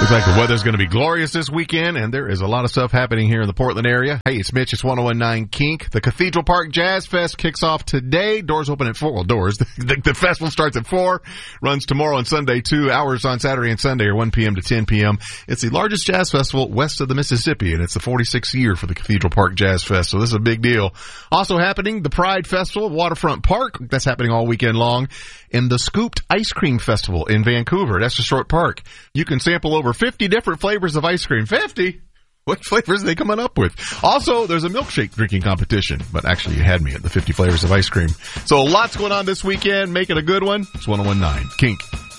Looks like the weather's going to be glorious this weekend, and there is a lot of stuff happening here in the Portland area. Hey, it's Mitch. It's 101.9 Kink. The Cathedral Park Jazz Fest kicks off today. Doors open at 4. Well, doors. The festival starts at 4, runs tomorrow and Sunday, 2 hours on Saturday and Sunday, or 1 p.m. to 10 p.m. It's the largest jazz festival west of the Mississippi, and it's the 46th year for the Cathedral Park Jazz Fest, so this is a big deal. Also happening, the Pride Festival at Waterfront Park. That's happening all weekend long. And the Scooped Ice Cream Festival in Vancouver. That's the Short Park. You can sample over 50 different flavors of ice cream. 50? What flavors are they coming up with? Also, there's a milkshake drinking competition. But actually, you had me at the 50 flavors of ice cream. So lots going on this weekend. Make it a good one. It's 101.9 Kink.